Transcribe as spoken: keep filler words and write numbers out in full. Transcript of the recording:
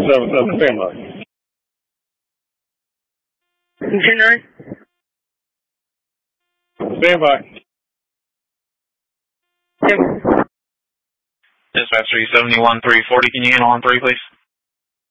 seven seven, stand by. ten nine. Stand by. Yep. Dispatch three seventy-one, three forty, can you handle on three, please?